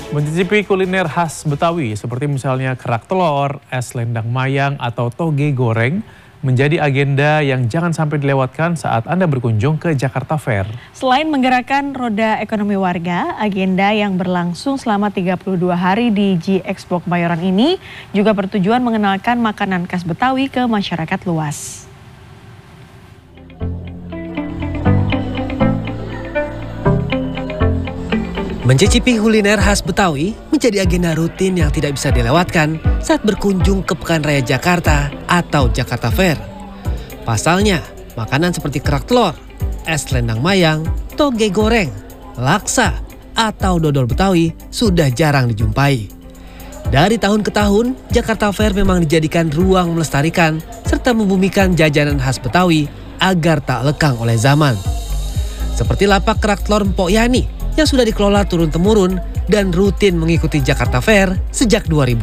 Mencicipi kuliner khas Betawi seperti misalnya kerak telur, es lendang mayang, atau toge goreng menjadi agenda yang jangan sampai dilewatkan saat Anda berkunjung ke Jakarta Fair. Selain menggerakkan roda ekonomi warga, agenda yang berlangsung selama 32 hari di G-Expo Kemayoran ini juga bertujuan mengenalkan makanan khas Betawi ke masyarakat luas. Mencicipi kuliner khas Betawi menjadi agenda rutin yang tidak bisa dilewatkan saat berkunjung ke Pekan Raya Jakarta atau Jakarta Fair. Pasalnya, makanan seperti kerak telur, es lendang mayang, toge goreng, laksa, atau dodol Betawi sudah jarang dijumpai. Dari tahun ke tahun, Jakarta Fair memang dijadikan ruang melestarikan serta membumikan jajanan khas Betawi agar tak lekang oleh zaman. Seperti lapak kerak telur Mpok Yani yang sudah dikelola turun-temurun dan rutin mengikuti Jakarta Fair sejak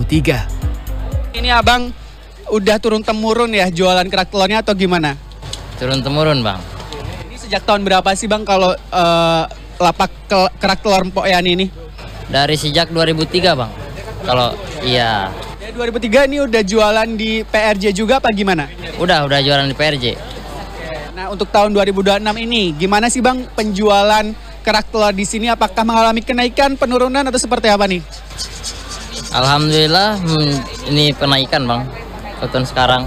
2003. Ini abang udah turun-temurun ya jualan kerak telurnya atau gimana? Turun-temurun bang. Ini sejak tahun berapa sih bang kalau lapak kerak telur Mpok Yani ini? Dari sejak 2003 bang. Kalau iya. Dari 2003 ini udah jualan di PRJ juga apa gimana? Udah jualan di PRJ. Nah untuk tahun 2026 ini gimana sih bang penjualan kerak telur di sini, apakah mengalami kenaikan, penurunan, atau seperti apa nih? Alhamdulillah ini penaikan bang, ke tahun sekarang.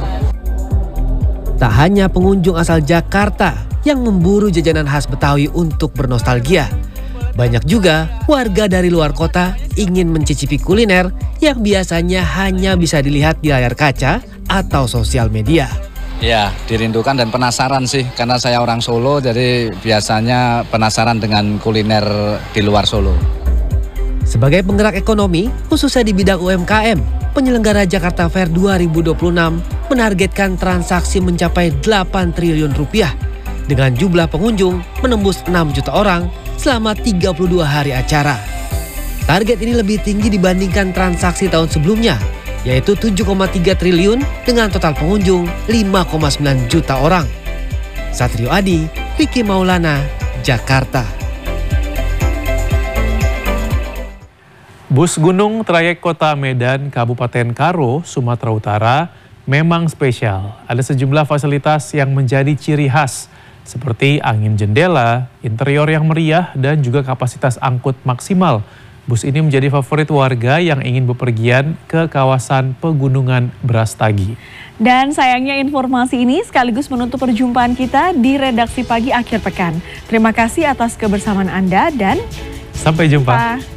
Tak hanya pengunjung asal Jakarta yang memburu jajanan khas Betawi untuk bernostalgia. Banyak juga warga dari luar kota ingin mencicipi kuliner yang biasanya hanya bisa dilihat di layar kaca atau sosial media. Ya, dirindukan dan penasaran sih, karena saya orang Solo, jadi biasanya penasaran dengan kuliner di luar Solo. Sebagai penggerak ekonomi, khususnya di bidang UMKM, penyelenggara Jakarta Fair 2026 menargetkan transaksi mencapai 8 triliun rupiah dengan jumlah pengunjung menembus 6 juta orang selama 32 hari acara. Target ini lebih tinggi dibandingkan transaksi tahun sebelumnya, yaitu 7,3 triliun dengan total pengunjung 5,9 juta orang. Satrio Adi, Ricky Maulana, Jakarta. Bus gunung trayek Kota Medan, Kabupaten Karo, Sumatera Utara memang spesial. Ada sejumlah fasilitas yang menjadi ciri khas seperti angin jendela, interior yang meriah, dan juga kapasitas angkut maksimal. Bus ini menjadi favorit warga yang ingin bepergian ke kawasan pegunungan Brastagi. Dan sayangnya informasi ini sekaligus menutup perjumpaan kita di redaksi pagi akhir pekan. Terima kasih atas kebersamaan Anda dan sampai jumpa.